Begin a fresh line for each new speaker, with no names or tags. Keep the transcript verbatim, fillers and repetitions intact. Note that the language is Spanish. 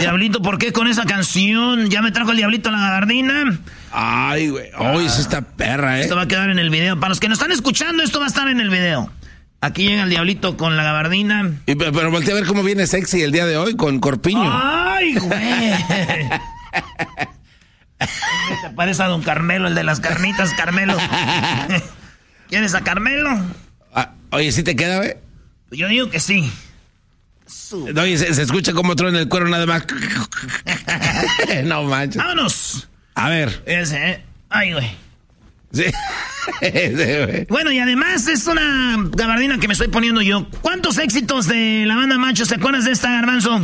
Diablito, ¿por qué con esa canción? Ya me trajo el Diablito a la gabardina.
Ay, güey. Hoy es esta perra, ¿eh?
Esto va a quedar en el video. Para los que nos están escuchando, esto va a estar en el video. Aquí llega el Diablito con la gabardina.
Y, pero, pero voltea a ver cómo viene sexy el día de hoy con corpiño.
¡Ay, güey! Te parece a don Carmelo, el de las carnitas, Carmelo. ¿Quieres a Carmelo?
Ah, oye, ¿sí te queda, güey?
Yo digo que sí.
Oye, se, se escucha como truena el cuero nada más. No manches.
¡Vámonos!
A ver.
Ese, ¿eh? Ay, güey.
Sí. Ese, güey.
Bueno, y además es una gabardina que me estoy poniendo yo. ¿Cuántos éxitos de la banda Macho te acuerdas de esta, Garbanzo?